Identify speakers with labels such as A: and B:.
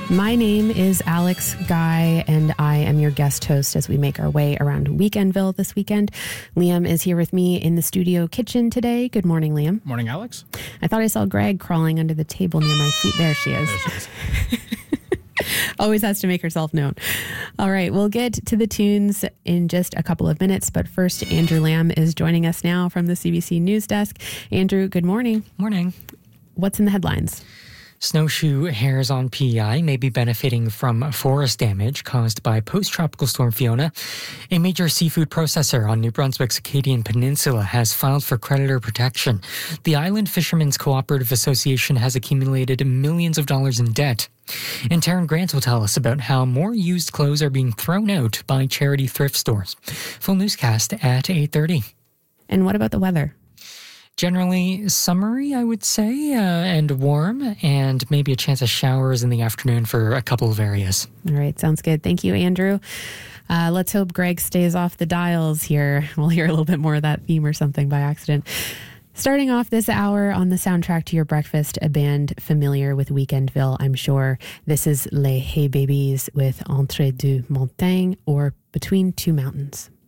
A: My name is Alex Guy, and I am your guest host as we make our way around Weekendville this weekend. Liam is here with me in the studio kitchen today. Good morning, Liam.
B: Morning, Alex.
A: I thought I saw Greg crawling under the table near my feet. There she is.
B: There she is.
A: Always has to make herself known. All right, we'll get to the tunes in just a couple of minutes, but first, Andrew Lamb is joining us now from the CBC News Desk. Andrew, good morning.
C: Morning.
A: What's in the headlines?
C: Snowshoe hares on PEI may be benefiting from forest damage caused by post-tropical storm Fiona. A major seafood processor on New Brunswick's Acadian Peninsula has filed for creditor protection. The Island Fishermen's Cooperative Association has accumulated millions of dollars in debt. And Taryn Grant will tell us about how more used clothes are being thrown out by charity thrift stores. Full newscast at 8:30.
A: And what about the weather?
C: Generally summery, I would say, and warm, and maybe a chance of showers in the afternoon for a couple of areas.
A: All right, sounds good. Thank you, Andrew. Let's hope Greg stays off the dials here. We'll hear a little bit more of that theme or something by accident. Starting off this hour on the soundtrack to your breakfast, a band familiar with Weekendville, I'm sure. This is Les Hey Babies with Entre deux montagnes, or Between Two Mountains.